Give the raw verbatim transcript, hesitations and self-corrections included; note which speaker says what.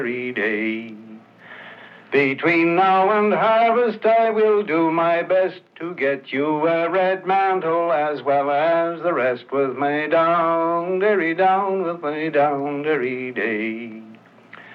Speaker 1: day. Between now and harvest I will do my best to get you a red mantle as well as the rest with me down, derry down with me down, derry day.